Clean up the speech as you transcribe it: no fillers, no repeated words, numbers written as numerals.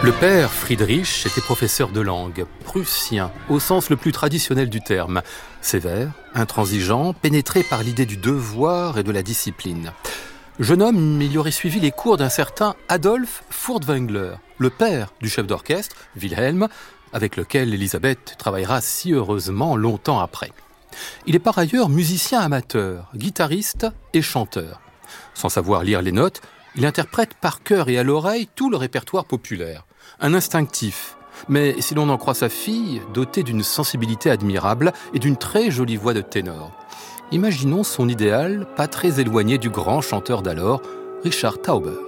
Le père Friedrich était professeur de langue, prussien, au sens le plus traditionnel du terme. Sévère, intransigeant, pénétré par l'idée du devoir et de la discipline. Jeune homme, il y aurait suivi les cours d'un certain Adolf Furtwängler, le père du chef d'orchestre, Wilhelm, avec lequel Elisabeth travaillera si heureusement longtemps après. Il est par ailleurs musicien amateur, guitariste et chanteur. Sans savoir lire les notes, il interprète par cœur et à l'oreille tout le répertoire populaire. Un instinctif, mais si l'on en croit sa fille, doté d'une sensibilité admirable et d'une très jolie voix de ténor. Imaginons son idéal, pas très éloigné du grand chanteur d'alors, Richard Tauber.